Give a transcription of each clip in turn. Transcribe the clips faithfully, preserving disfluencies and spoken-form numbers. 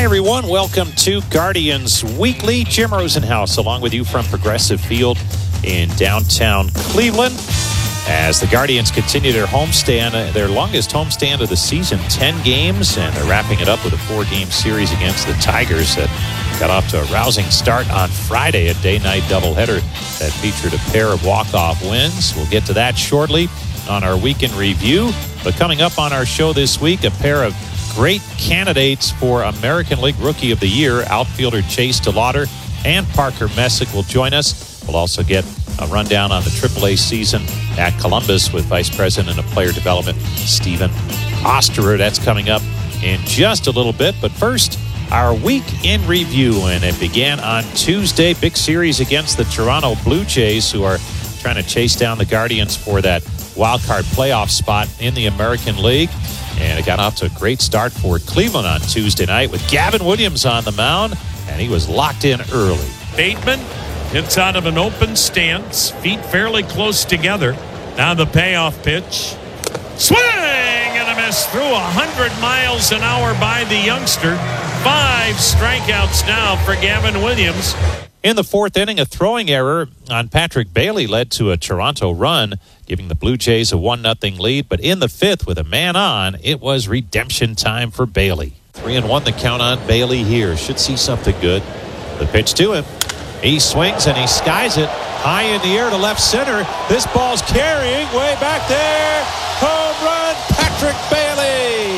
everyone. Welcome to Guardians Weekly. Jim Rosenhaus along with you from Progressive Field in downtown Cleveland as the Guardians continue their homestand, their longest homestand of the season, ten games, and they're wrapping it up with a four-game series against the Tigers that got off to a rousing start on Friday, a day-night doubleheader that featured a pair of walk-off wins. We'll get to that shortly on our weekend review. But coming up on our show this week, a pair of great candidates for American League Rookie of the Year. Outfielder Chase DeLauter and Parker Messick will join us. We'll also get a rundown on the triple A season at Columbus with Vice President of Player Development Stephen Osterer. That's coming up in just a little bit. But first, our week in review. And it began on Tuesday. Big series against the Toronto Blue Jays, who are trying to chase down the Guardians for that wild card playoff spot in the American League. And it got off to a great start for Cleveland on Tuesday night with Gavin Williams on the mound, and he was locked in early. Bateman hits out of an open stance, feet fairly close together. Now the payoff pitch. Swing and a miss through one hundred miles an hour by the youngster. Five strikeouts now for Gavin Williams. In the fourth inning, a throwing error on Patrick Bailey led to a Toronto run, giving the Blue Jays a one nothing lead. But in the fifth, with a man on, it was redemption time for Bailey. Three and one the count on Bailey here. Should see something good. The pitch to him. He swings and he skies it high in the air to left center. This ball's carrying way back there. Home run, Patrick Bailey.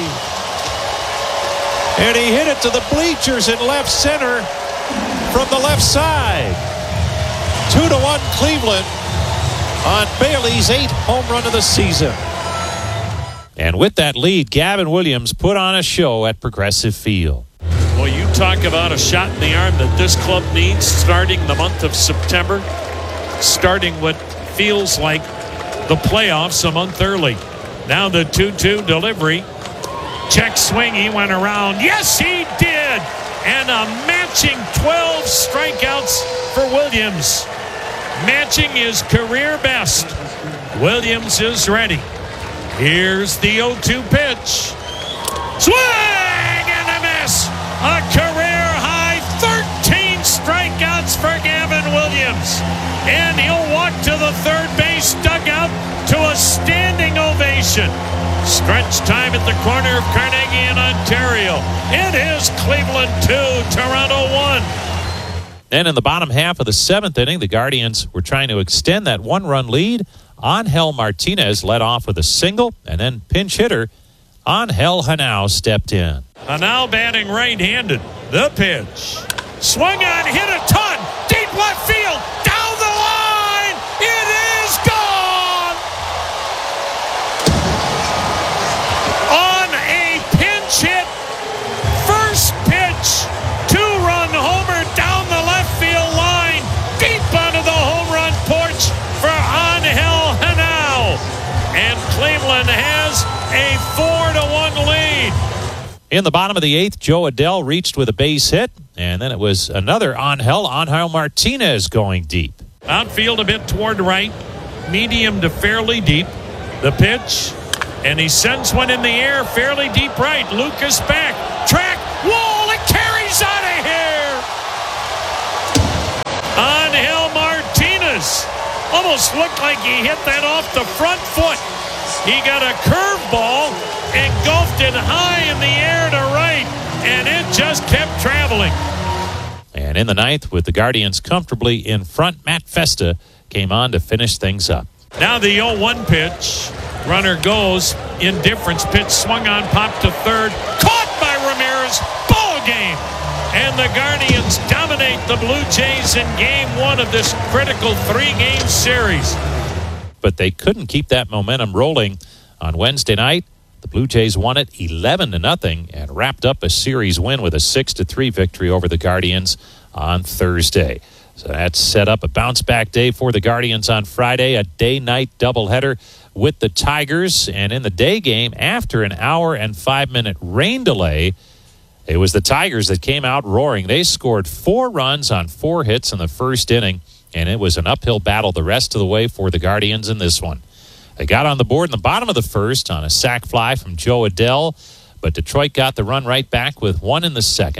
And he hit it to the bleachers in left center from the left side. Two to one Cleveland on Bailey's eighth home run of the season. And with that lead, Gavin Williams put on a show at Progressive Field. Well, you talk about a shot in the arm that this club needs starting the month of September, starting what feels like the playoffs a month early. Now the two two delivery. Check swing, he went around. Yes, he did! And a matching twelve strikeouts for Williams. Matching his career best. Williams is ready. Here's the oh two pitch. Swing and a miss. A career high thirteen strikeouts for Gavin Williams. And he'll walk to the third base dugout to a standing ovation. Stretch time at the corner of Carnegie in Ontario. It is Cleveland two, Toronto one. Then in the bottom half of the seventh inning, the Guardians were trying to extend that one-run lead. Angel Martinez led off with a single, and then pinch hitter Angel Henao stepped in. Henao batting right-handed. The pitch. Swung on, hit a ton. Deep left field. Down the line. It is gone. On a pinch hit. First pitch. Two-run homer down the left field line. Deep onto the home run porch for Angel Henao. And Cleveland has a four to one lead. In the bottom of the eighth, Joe Adell reached with a base hit, and then it was another Angel, Angel Martinez going deep. Outfield a bit toward right, medium to fairly deep. The pitch, and he sends one in the air fairly deep right. Lucas back, track, wall, it carries out of here. Angel Martinez almost looked like he hit that off the front foot. He got a curveball, engulfed it high in the air to right, and it just kept traveling. And in the ninth, with the Guardians comfortably in front, Matt Festa came on to finish things up. Now the oh one pitch. Runner goes. Indifference pitch swung on, popped to third. Caught by Ramirez. Ball game. And the Guardians dominate the Blue Jays in game one of this critical three-game series. But they couldn't keep that momentum rolling. On Wednesday night, the Blue Jays won it eleven to nothing and wrapped up a series win with a six to three victory over the Guardians on Thursday. So that set up a bounce-back day for the Guardians on Friday, a day-night doubleheader with the Tigers. And in the day game, after an hour and five-minute rain delay, it was the Tigers that came out roaring. They scored four runs on four hits in the first inning, and it was an uphill battle the rest of the way for the Guardians in this one. They got on the board in the bottom of the first on a sac fly from Joe Adell, but Detroit got the run right back with one in the second.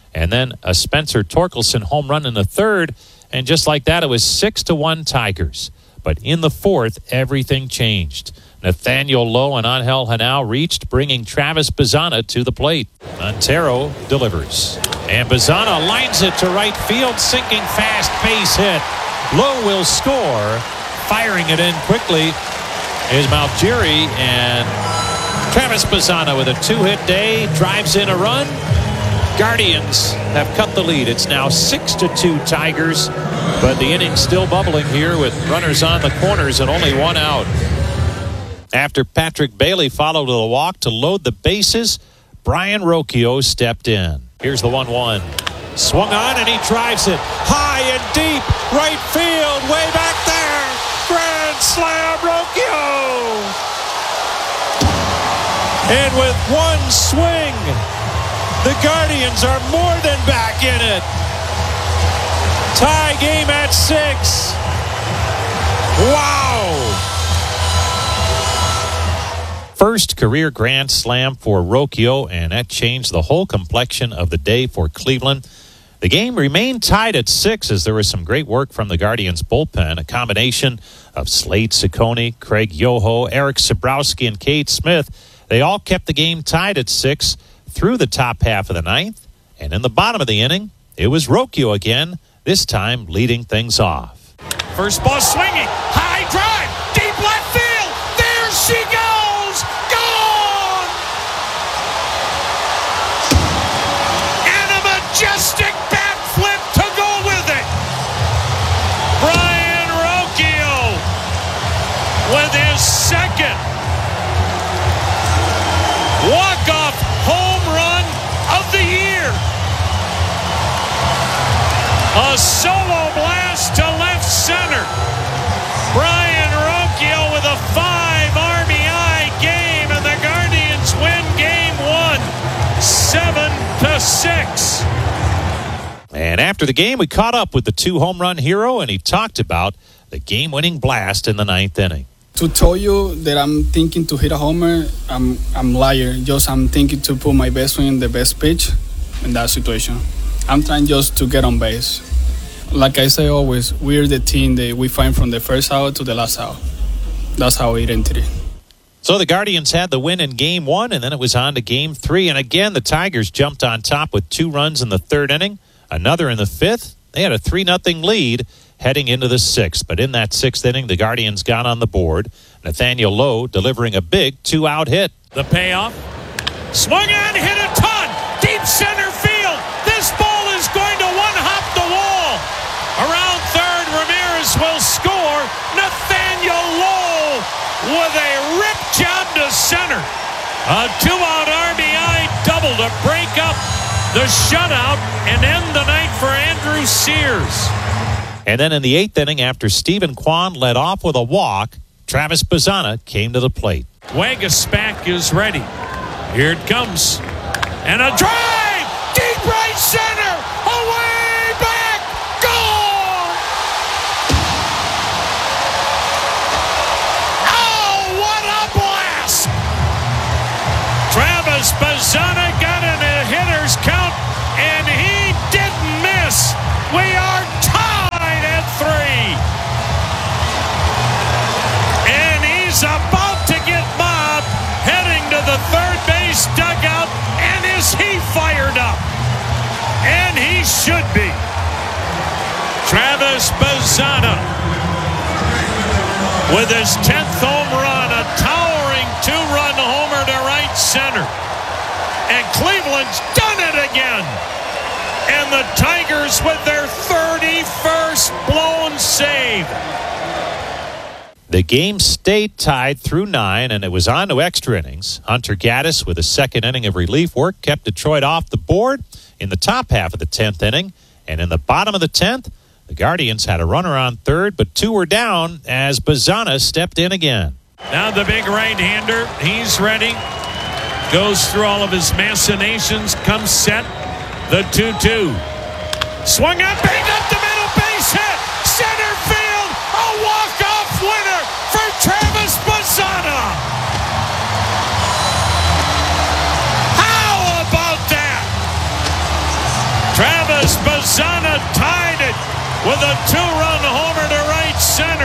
and then a Spencer Torkelson home run in the third, and just like that, it was six to one Tigers. But in the fourth, everything changed. Nathaniel Lowe and Angel Henao reached, bringing Travis Bazzana to the plate. Montero delivers. And Bazzana lines it to right field, sinking fast, base hit. Lowe will score. Firing it in quickly is Malgeri, and Travis Bazzana with a two-hit day drives in a run. Guardians have cut the lead. It's now six to two Tigers, but the inning's still bubbling here with runners on the corners and only one out. After Patrick Bailey followed the walk to load the bases, Brian Rocchio stepped in. Here's the one one. Swung on, and he drives it high and deep. Right field, way back there. Grand slam, Rocchio! And with one swing, the Guardians are more than back in it. Tie game at six. Wow! First career grand slam for Rocchio, and that changed the whole complexion of the day for Cleveland. The game remained tied at six as there was some great work from the Guardians bullpen. A combination of Slade Ciccone, Craig Yoho, Eric Sabrowski, and Cade Smith. They all kept the game tied at six through the top half of the ninth. And in the bottom of the inning, it was Rocchio again, this time leading things off. First ball swinging, high drive, deep left field. There she goes. Majestic bat flip to go with it. Brian Rocchio with his second walk-off home run of the year. A solo blast to left center. Brian Rocchio with a five R B I game, and the Guardians win game one, seven to six. And after the game, we caught up with the two-home run hero, and he talked about the game-winning blast in the ninth inning. To tell you that I'm thinking to hit a homer, I'm I'm liar. Just I'm thinking to put my best swing in the best pitch in that situation. I'm trying just to get on base. Like I say always, we're the team that we find from the first out to the last out. That's how we entered it. So the Guardians had the win in game one, and then it was on to game three. And again, the Tigers jumped on top with two runs in the third inning. Another in the fifth. They had a three nothing lead heading into the sixth. But in that sixth inning, the Guardians got on the board. Nathaniel Lowe delivering a big two-out hit. The payoff. Swung on, hit a ton. Deep center field. This ball is going to one-hop the wall. Around third, Ramirez will score. Nathaniel Lowe with a rip job to center. A two-out R B I double to break up the shutout and end the night for Andrew Sears. And then in the eighth inning, after Stephen Kwan led off with a walk, Travis Bazzana came to the plate. Waguespack is ready. Here it comes. And a drive! Deep right center! Away back! Gone! Oh, what a blast! Travis Bazzana got in a hitter's count, and he didn't miss. We are tied at three. And he's about to get Bob heading to the third base dugout. And is he fired up? And he should be. Travis Bazzana with his tenth home run, a towering two-run homer to right center. And Cleveland's done it again. And the Tigers with their thirty-first blown save. The game stayed tied through nine, and it was on to extra innings. Hunter Gaddis, with a second inning of relief work, kept Detroit off the board in the top half of the tenth inning. And in the bottom of the tenth, the Guardians had a runner on third, but two were down as Bazzana stepped in again. Now the big right-hander, he's ready. Goes through all of his machinations, comes set. The two two. Swung on, banged up the middle, base hit. Center field, a walk-off winner for Travis Bazzana. How about that?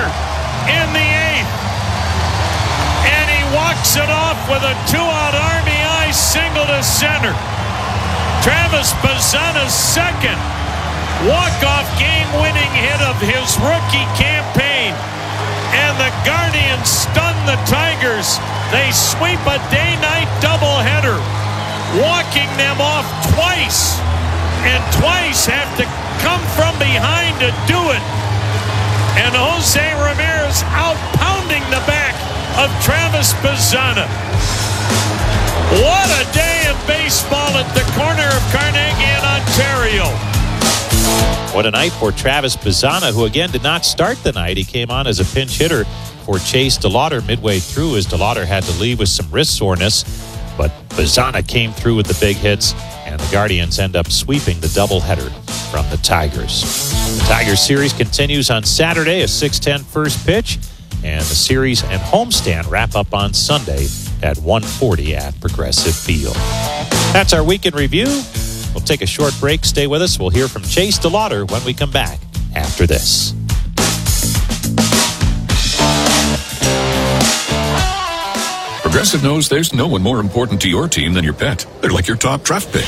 Center in the eighth. And he walks it off with a two-out R B I single to center. Travis Bazzana's second walk-off game-winning hit of his rookie campaign. And the Guardians stun the Tigers. They sweep a day-night doubleheader, walking them off twice. And twice have to come from behind to do it. And Jose Ramirez out pounding the back of Travis Bazzana. What a day of baseball at the corner of Carnegie and Ontario. What a night for Travis Bazzana, who again did not start the night. He came on as a pinch hitter for Chase DeLauder midway through, as DeLauder had to leave with some wrist soreness. But Bazzana came through with the big hits, and the Guardians end up sweeping the doubleheader from the Tigers. The Tigers series continues on Saturday, a six ten first pitch, and the series and homestand wrap up on Sunday at one forty at Progressive Field. That's our week in review. We'll take a short break. Stay with us. We'll hear from Chase DeLauder when we come back after this. Progressive knows there's no one more important to your team than your pet. They're like your top draft pick.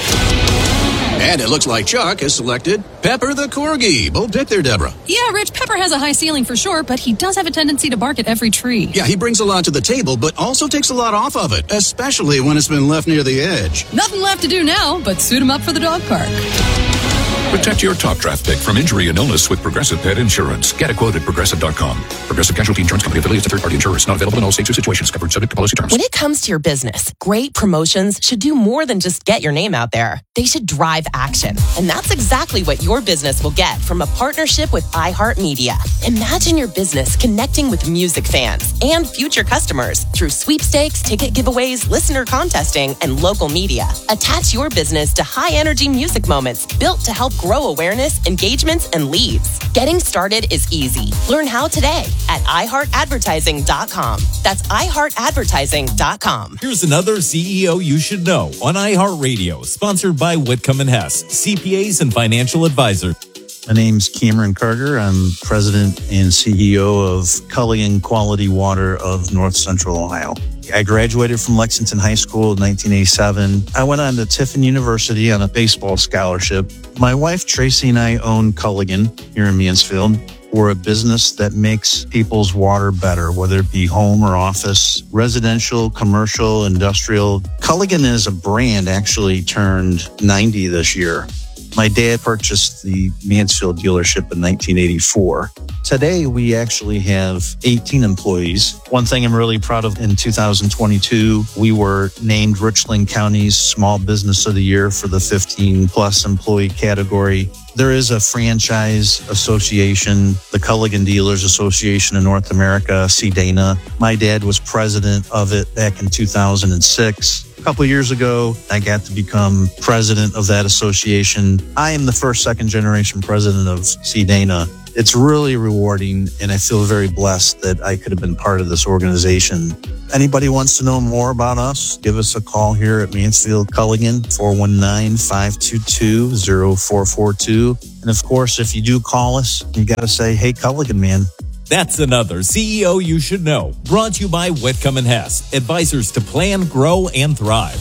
And it looks like Chuck has selected Pepper the Corgi. Bold pick there, Deborah. Yeah, Rich, Pepper has a high ceiling for sure, but he does have a tendency to bark at every tree. Yeah, he brings a lot to the table, but also takes a lot off of it, especially when it's been left near the edge. Nothing left to do now but suit him up for the dog park. Protect your top draft pick from injury and illness with Progressive Pet Insurance. Get a quote at Progressive dot com. Progressive Casualty Insurance Company affiliates and third-party insurers. Not available in all states or situations. Covered subject to policy terms. When it comes to your business, great promotions should do more than just get your name out there. They should drive action. And that's exactly what your business will get from a partnership with iHeartMedia. Imagine your business connecting with music fans and future customers through sweepstakes, ticket giveaways, listener contesting, and local media. Attach your business to high-energy music moments built to help grow awareness, engagements, and leads. Getting started is easy. Learn how today at i heart advertising dot com. That's i heart advertising dot com. Here's another C E O you should know on iHeartRadio, sponsored by Whitcomb and Hess, C P As and financial advisor. My name's Cameron Carter. I'm president and C E O of Culligan Quality Water of North Central Ohio. I graduated from Lexington High School in nineteen eighty-seven. I went on to Tiffin University on a baseball scholarship. My wife, Tracy, and I own Culligan here in Mansfield. We're a business that makes people's water better, whether it be home or office, residential, commercial, industrial. Culligan as a brand actually turned ninety this year. My dad purchased the Mansfield dealership in nineteen eighty-four. Today, we actually have eighteen employees. One thing I'm really proud of, in two thousand twenty-two, we were named Richland County's Small Business of the Year for the fifteen plus employee category. There is a franchise association, the Culligan Dealers Association in North America, C D A N A. My dad was president of it back in two thousand six. A couple of years ago, I got to become president of that association. I am the first second generation president of C D A N A. It's really rewarding, and I feel very blessed that I could have been part of this organization. Anybody wants to know more about us, give us a call here at Mansfield Culligan, four one nine, five two two, zero four four two. And of course, if you do call us, you got to say, hey, Culligan, man. That's another C E O you should know. Brought to you by Whitcomb and Hess, advisors to plan, grow, and thrive.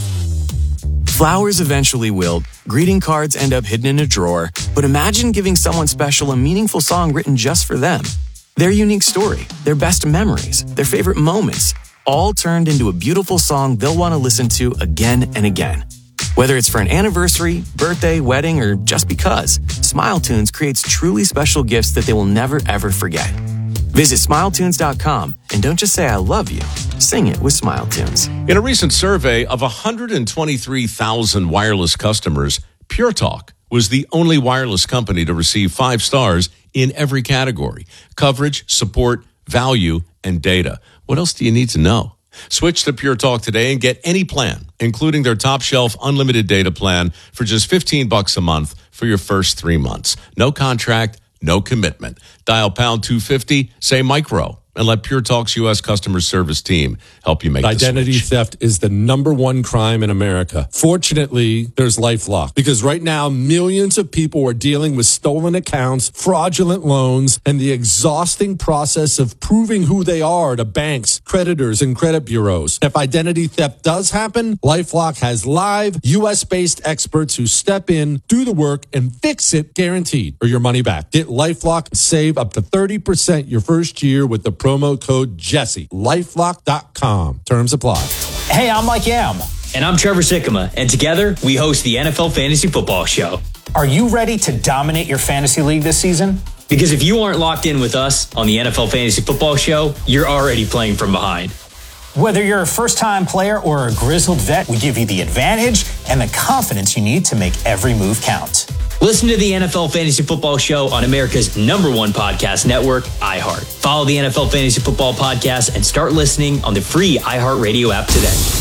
Flowers eventually wilt, greeting cards end up hidden in a drawer, but imagine giving someone special a meaningful song written just for them. Their unique story, their best memories, their favorite moments, all turned into a beautiful song they'll want to listen to again and again. Whether it's for an anniversary, birthday, wedding, or just because, SmileTunes creates truly special gifts that they will never ever forget. Visit smile tunes dot com and don't just say I love you, sing it with SmileTunes. In a recent survey of one hundred twenty-three thousand wireless customers, Pure Talk was the only wireless company to receive five stars in every category: coverage, support, value, and data. What else do you need to know? Switch to Pure Talk today and get any plan, including their top shelf unlimited data plan, for just fifteen bucks a month for your first three months. No contract, no commitment. Dial pound two fifty, say micro, and let Pure Talk's U S customer service team help you make the Identity switch. theft is the number one crime in America. Fortunately, there's LifeLock, because right now millions of people are dealing with stolen accounts, fraudulent loans, and the exhausting process of proving who they are to banks, creditors, and credit bureaus. If identity theft does happen, LifeLock has live U S-based experts who step in, do the work, and fix it guaranteed, or your money back. Get LifeLock and save up to thirty percent your first year with the promo code Jesse. LifeLock dot com. Terms apply. Hey, I'm Mike Yam. And I'm Trevor Sikkema. And together, we host the N F L Fantasy Football Show. Are you ready to dominate your fantasy league this season? Because if you aren't locked in with us on the N F L Fantasy Football Show, you're already playing from behind. Whether you're a first-time player or a grizzled vet, we give you the advantage and the confidence you need to make every move count. Listen to the N F L Fantasy Football Show on America's number one podcast network, iHeart. Follow the N F L Fantasy Football Podcast and start listening on the free iHeartRadio app today.